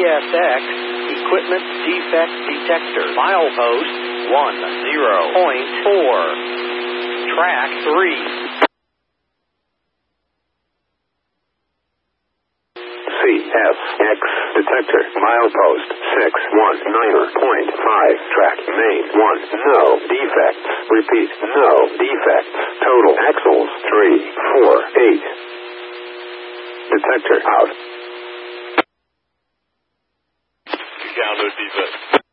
CSX Equipment Defect Detector. Milepost 10.4. Track 3. CSX detector, milepost 619.5, track main 1, no defects, repeat, no defects, total axles 348, detector out. Down, no defects.